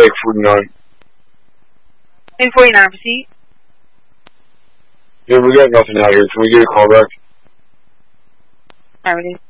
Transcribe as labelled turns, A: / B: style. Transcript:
A: $8.49.
B: $8.49 receipt.
A: Yeah, we got nothing out here. Can we get a call back?
B: Alrighty.